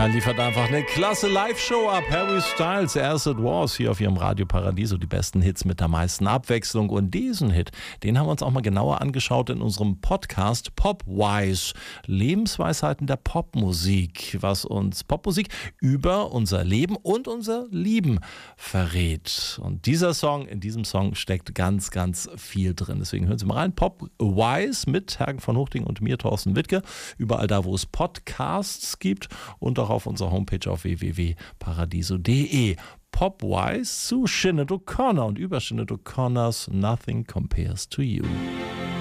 Er liefert einfach eine klasse Live-Show ab. Harry Styles, As It Was, hier auf ihrem Radio Paradiso. Die besten Hits mit der meisten Abwechslung. Und diesen Hit, den haben wir uns auch mal genauer angeschaut in unserem Podcast Popwise. Lebensweisheiten der Popmusik, was uns Popmusik über unser Leben und unser Lieben verrät. Und in diesem Song steckt ganz, ganz viel drin. Deswegen hören Sie mal rein. Popwise mit Hergen von Huchting und mir, Thorsten Wittke. Überall da, wo es Podcasts gibt und auch auf unserer Homepage auf www.paradiso.de. Popwise zu Sinead O'Connor und über Sinead O'Connors Nothing Compares to You.